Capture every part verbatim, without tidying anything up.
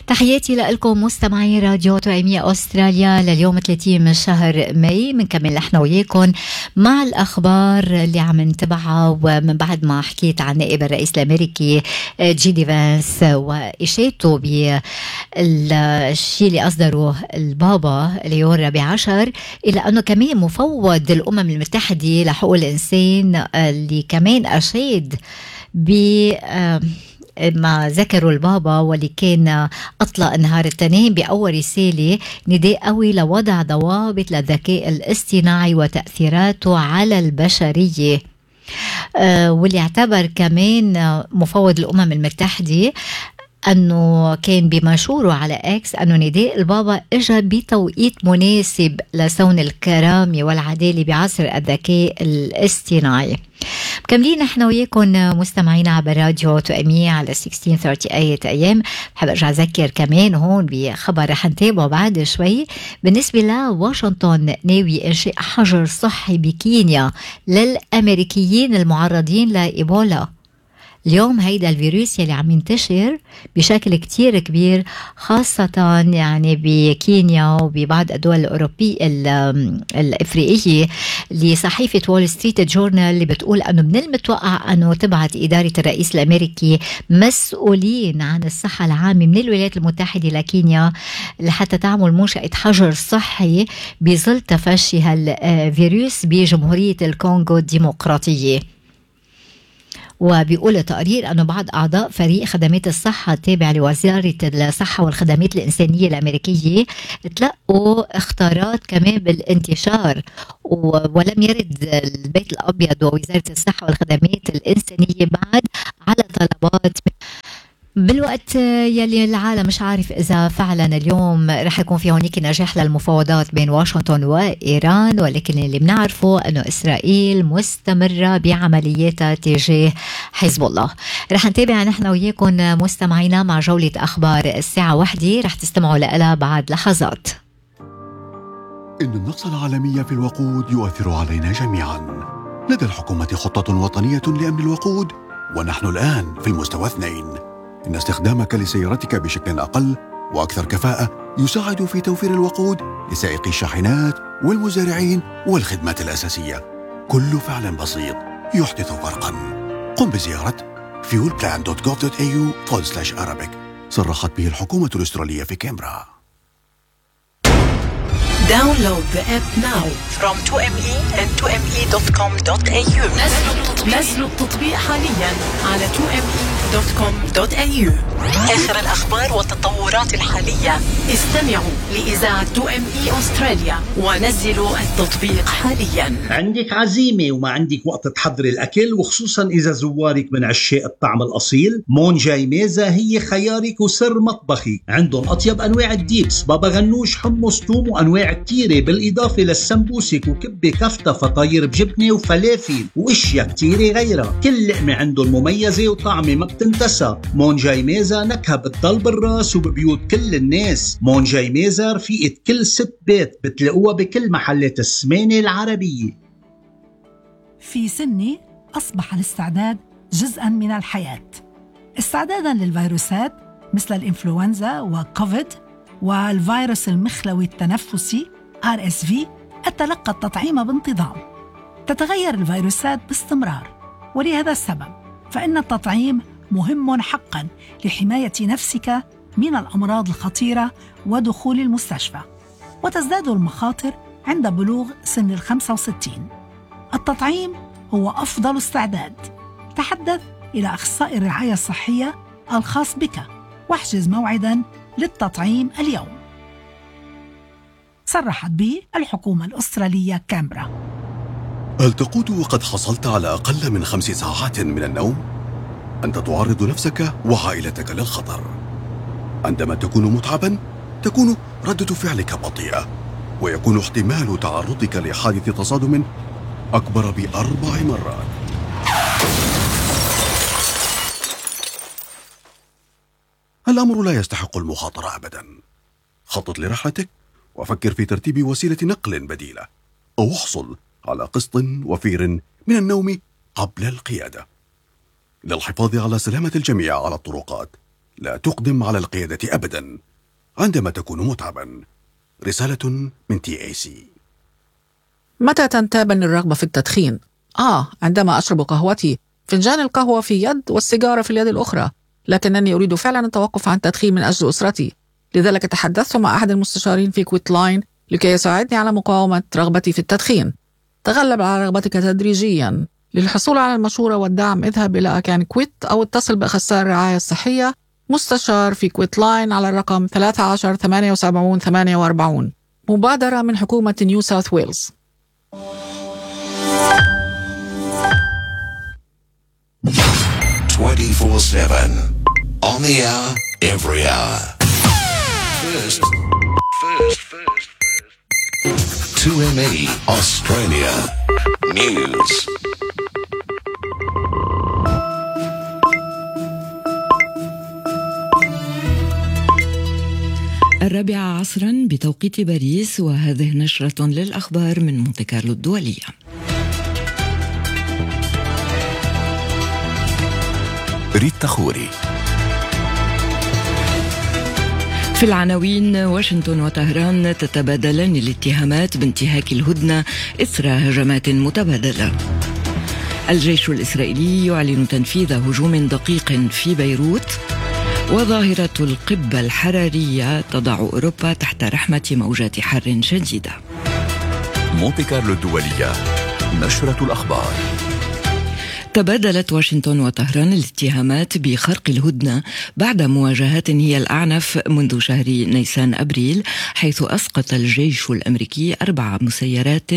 تحياتي لكم مستمعي راديو توأمية أستراليا. لليوم ثلاثين من شهر ماي بنكمل نحن وياكم مع الأخبار اللي عم نتبعها، ومن بعد ما حكيت عن نائب الرئيس الأمريكي جي دي فانس وإشادته بالشيء اللي أصدره البابا ليو الرابع عشر، إلى أنه كمان مفوض الأمم المتحدة لحقوق الإنسان اللي كمان أشاد ب ما ذكروا البابا، واللي كان أطلق نهار الاثنين بأول رسالة نداء قوي لوضع ضوابط للذكاء الاصطناعي وتأثيراته على البشرية. أه واللي اعتبر كمان مفوض الأمم المتحدة أنه كان بمنشوره على إكس أنه نداء البابا إجا بتوقيت مناسب لصون الكرامة والعدالة بعصر الذكاء الاصطناعي. مكملين نحن وياكم مستمعينا عبر راديو توأمية على ستة عشر ثلاثين أيام. بحب أرجع أذكر كمان هون بخبر رح نتابعه بعد شوي بالنسبة لواشنطن، ناوي إنشاء حجر صحي بكينيا للأمريكيين المعرضين لإيبولا. اليوم هيدا الفيروس يلي عم ينتشر بشكل كتير كبير، خاصة يعني بكينيا وببعض الدول الأوروبية الإفريقية، لصحيفة وول ستريت جورنال اللي بتقول أنه من المتوقع أنه تبعت إدارة الرئيس الأمريكي مسؤولين عن الصحة العامة من الولايات المتحدة لكينيا لحتى تعمل منشأة حجر صحي بظل تفشي هالفيروس بجمهورية الكونغو الديمقراطية. وبيقول التقرير أنه بعض أعضاء فريق خدمات الصحة التابع لوزارة الصحة والخدمات الإنسانية الأمريكية تلقوا اختارات كمان بالانتشار، ولم يرد البيت الأبيض ووزارة الصحة والخدمات الإنسانية بعد على طلبات بالوقت يلي العالم مش عارف إذا فعلا اليوم رح يكون في هونيك نجاح للمفاوضات بين واشنطن وإيران، ولكن اللي بنعرفه أنه إسرائيل مستمرة بعملياتها تجاه حزب الله. رح نتابع نحن وياكم مستمعينا مع جولة أخبار الساعة واحدة، رح تستمعوا لها بعد لحظات. إن النقص العالمي في الوقود يؤثر علينا جميعا. لدى الحكومة خطة وطنية لأمن الوقود، ونحن الآن في المستوى اثنين. إن استخدامك لسيارتك بشكل أقل وأكثر كفاءة يساعد في توفير الوقود لسائقي الشاحنات والمزارعين والخدمات الأساسية. كل فعل بسيط يحدث فرقاً. قم بزيارة fuel plan dot gov dot a u forward slash arabic. صرحت به الحكومة الأسترالية في كامبرا. Download the app now from تو إم إي and تو إم إي دوت كوم دوت إيه يو. نزلوا التطبيق حاليا على تو إم إي دوت كوم دوت إيه يو. آخر الأخبار والتطورات الحالية. استمعوا لإذاعة تو إم إي أستراليا ونزلوا التطبيق حاليا. عندك عزيمة وما عندك وقت تحضر الأكل، وخصوصا إذا زوارك من عشاق الطعم الأصيل، مون جاي ميزة هي خيارك وسر مطبخي. عندهم أطيب أنواع الديبس، بابا غنوش، حمص، توم، وأنواع التيرة، بالإضافة للسمبوسك وكبة كفتة فطاير بجبنة وفلافل وإشياء كتيرة غيرها. كل لقمة عندهم مميزة وطعمة ما بتنتسى. مون جاي ميزة نكهة بتضل بالراس وببيوت كل الناس. مون جاي ميزة رفيقة كل ست بيت، بتلاقوها بكل محلات السمانة العربية. في سني أصبح الاستعداد جزءاً من الحياة، استعداداً للفيروسات مثل الإنفلونزا وكوفيد والفيروس المخلوي التنفسي آر إس في. أتلقى التطعيم بانتظام. تتغير الفيروسات باستمرار، ولهذا السبب فإن التطعيم مهم حقاً لحماية نفسك من الأمراض الخطيرة ودخول المستشفى، وتزداد المخاطر عند بلوغ سن الخمسة وستين. التطعيم هو أفضل استعداد. تحدث إلى أخصائي الرعاية الصحية الخاص بك واحجز موعداً للتطعيم اليوم. صرحت به الحكومة الأسترالية كامبرا. هل تقود وقد حصلت على أقل من خمس ساعات من النوم؟ أنت تعرض نفسك وعائلتك للخطر. عندما تكون متعباً تكون ردة فعلك بطيئة، ويكون احتمال تعرضك لحادث تصادم أكبر بأربع مرات. الأمر لا يستحق المخاطرة أبداً. خطط لرحلتك وفكر في ترتيب وسيلة نقل بديلة، أو احصل على قسط وفير من النوم قبل القيادة. للحفاظ على سلامة الجميع على الطرقات، لا تقدم على القيادة أبدا عندما تكون متعبا. رسالة من تي إيه سي. متى تنتابني الرغبة في التدخين؟ آه عندما أشرب قهوتي، فنجان القهوة في يد والسيجارة في اليد الأخرى، لكنني أريد فعلا التوقف عن التدخين من أجل أسرتي. لذلك تحدثت مع أحد المستشارين في كويت لاين لكي يساعدني على مقاومة رغبتي في التدخين. تغلب على رغبتك تدريجيا. للحصول على المشورة والدعم اذهب إلى أكان كويت أو اتصل بأخصائي الرعاية الصحية مستشار في كويت لاين على الرقم ثلاثة عشر ثمانية وسبعين ثمانية وأربعين. مبادرة من حكومة نيو ساوث ويلز. twenty-four seven on the hour, every hour. First, first, first, first. two M E Australia News. الرابعة عصرا بتوقيت باريس، وهذه نشرة للأخبار من مونتي كارلو الدولية. ريتا خوري. في العناوين: واشنطن وطهران تتبادلان الاتهامات بانتهاك الهدنة إثر هجمات متبادلة. الجيش الإسرائيلي يعلن تنفيذ هجوم دقيق في بيروت. وظاهرة القبة الحرارية تضع أوروبا تحت رحمة موجات حر شديدة. مونتي كارلو الدولية، نشرة الأخبار. تبادلت واشنطن وطهران الاتهامات بخرق الهدنة بعد مواجهات هي الأعنف منذ شهر نيسان أبريل، حيث أسقط الجيش الأمريكي أربع مسيرات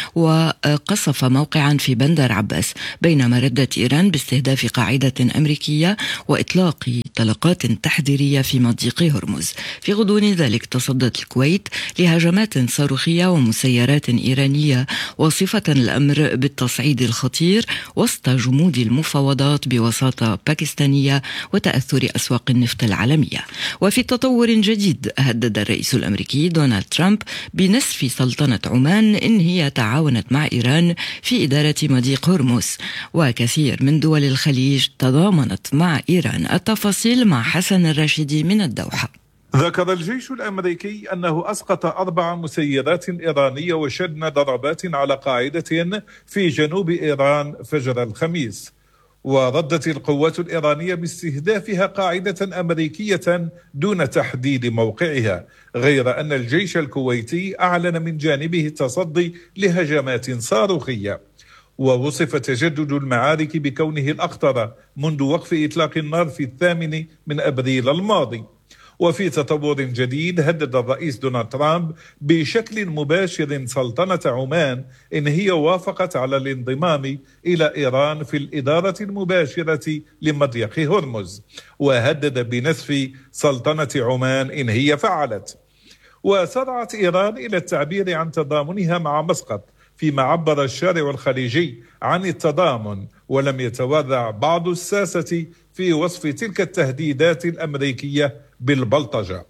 وقصف موقعا في بندر عباس، بينما ردت إيران باستهداف قاعدة أمريكية وإطلاق طلقات تحذيرية في مضيق هرمز. في غضون ذلك تصدت الكويت لهجمات صاروخية ومسيرات إيرانية، وصفة الأمر بالتصعيد الخطير وسط جمود المفاوضات بوساطة باكستانية وتأثر أسواق النفط العالمية. وفي تطور جديد، هدد الرئيس الأمريكي دونالد ترامب بنسف سلطنة عمان إن هي تعاونت مع إيران في إدارة مضيق هرمز، وكثير من دول الخليج تضامنت مع إيران. التفاصيل مع حسن الراشدي من الدوحة. ذكر الجيش الأمريكي أنه أسقط أربع مسيرات إيرانية وشن ضربات على قاعدة في جنوب إيران فجر الخميس. وردت القوات الإيرانية باستهدافها قاعدة أمريكية دون تحديد موقعها، غير أن الجيش الكويتي أعلن من جانبه التصدي لهجمات صاروخية. ووصف تجدد المعارك بكونه الأخطر منذ وقف إطلاق النار في الثامن من أبريل الماضي. وفي تطور جديد، هدد الرئيس دونالد ترامب بشكل مباشر سلطنة عمان إن هي وافقت على الانضمام إلى إيران في الإدارة المباشرة لمضيق هرمز، وهدد بنسف سلطنة عمان إن هي فعلت. وسرعت إيران إلى التعبير عن تضامنها مع مسقط، فيما عبر الشارع الخليجي عن التضامن، ولم يتورع بعض الساسة في وصف تلك التهديدات الأمريكية بالبلطجة.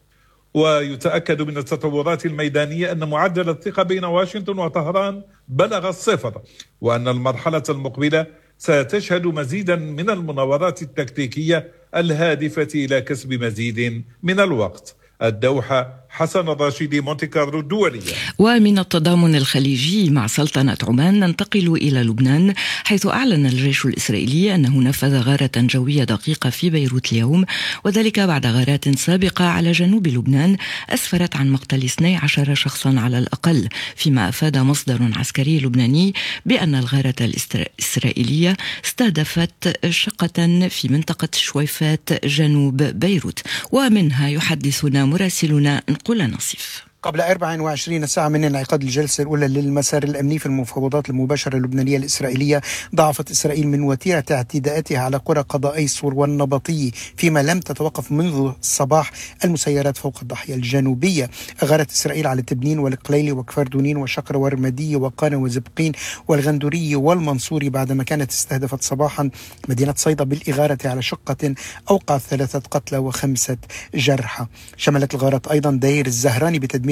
ويتأكد من التطورات الميدانية أن معدل الثقة بين واشنطن وطهران بلغ الصفر، وأن المرحلة المقبلة ستشهد مزيدا من المناورات التكتيكية الهادفة إلى كسب مزيد من الوقت. الدوحة، حسن الراشدي، مونتي كارلو الدولية. ومن التضامن الخليجي مع سلطنة عمان ننتقل إلى لبنان، حيث أعلن الجيش الإسرائيلي أنه نفذ غارة جوية دقيقة في بيروت اليوم، وذلك بعد غارات سابقة على جنوب لبنان أسفرت عن مقتل اثني عشر شخصا على الأقل، فيما أفاد مصدر عسكري لبناني بأن الغارة الإسرائيلية استهدفت شقة في منطقة شويفات جنوب بيروت. ومنها يحدثنا مراسلنا نقول نصيف. قبل أربع وعشرين ساعة من انعقاد الجلسة الأولى للمسار الأمني في المفاوضات المباشرة اللبنانية الإسرائيلية، ضاعفت إسرائيل من وتيرة اعتداءاتها على قرى قضاء سور والنبطي، فيما لم تتوقف منذ الصباح المسيرات فوق الضاحية الجنوبية. أغارت إسرائيل على تبنين والقليلي وكفر دونين وشقر والرمادية وقانا وزبقين والغندوري والمنصوري، بعدما كانت استهدفت صباحا مدينة صيدا بالإغارة على شقة أوقعت ثلاثة قتلى وخمسة جرحى. شملت الغارات أيضا دير الزهراني بتدمير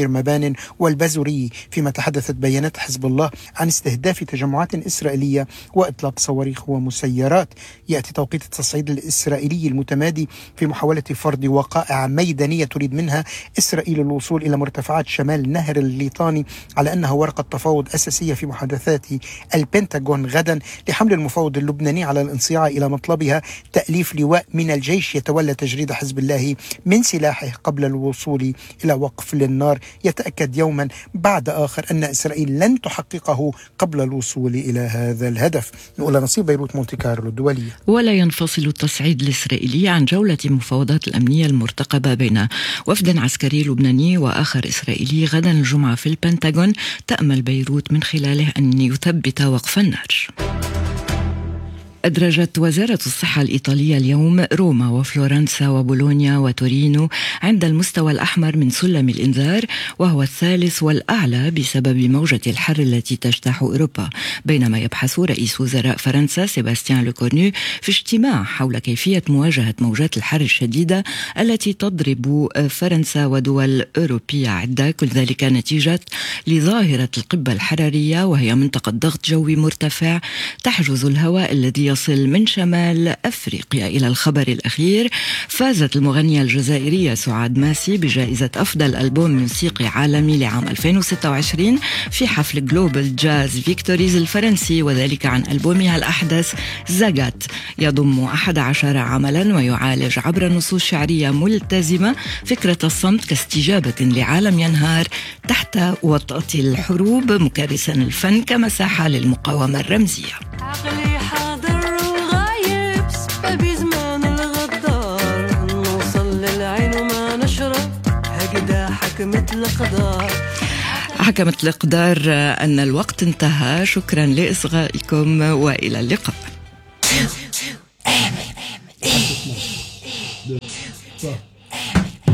وتدمير مبان والبازوري، فيما تحدثت بيانات حزب الله عن استهداف تجمعات إسرائيلية وإطلاق صواريخ ومسيرات. يأتي توقيت التصعيد الإسرائيلي المتمادي في محاولة فرض وقائع ميدانية تريد منها إسرائيل الوصول إلى مرتفعات شمال نهر الليطاني على أنها ورقة تفاوض أساسية في محادثات البنتاغون غدا، لحمل المفاوض اللبناني على الانصياع إلى مطلبها تأليف لواء من الجيش يتولى تجريد حزب الله من سلاحه قبل الوصول إلى وقف للنار، يتأكد يوما بعد آخر أن إسرائيل لن تحققه قبل الوصول إلى هذا الهدف. نقول نصيب بيروت مونتي كارلو الدولية. ولا ينفصل التصعيد الإسرائيلي عن جولة المفاوضات الأمنية المرتقبة بين وفد عسكري لبناني وآخر إسرائيلي غدا الجمعة في البنتاغون، تأمل بيروت من خلاله أن يثبت وقف النار. أدرجت وزارة الصحة الإيطالية اليوم روما وفلورنسا وبولونيا وتورينو عند المستوى الأحمر من سلم الإنذار، وهو الثالث والأعلى بسبب موجة الحر التي تجتاح أوروبا، بينما يبحث رئيس وزراء فرنسا سيباستيان لوكورنو في اجتماع حول كيفية مواجهة موجات الحر الشديدة التي تضرب فرنسا ودول أوروبية عدة، كل ذلك نتيجة لظاهرة القبة الحرارية، وهي منطقة ضغط جوي مرتفع تحجز الهواء الذي يصل من شمال أفريقيا. إلى الخبر الأخير، فازت المغنية الجزائرية سعاد ماسي بجائزة أفضل ألبوم موسيقي عالمي لعام ألفين وستة وعشرين في حفل جلوبال جاز فيكتوريز الفرنسي، وذلك عن ألبومها الأحدث زاغات، يضم أحد عشر عملا ويعالج عبر نصوص شعرية ملتزمة فكرة الصمت كاستجابة لعالم ينهار تحت وطأة الحروب، مكرسا الفن كمساحة للمقاومة الرمزية. عقلي حاضر وغايب بزمان الغدار، نوصل للعين وما نشرب هكذا حكمت القدر. حكمت الأقدار أن الوقت انتهى. شكرا لإصغائكم وإلى اللقاء.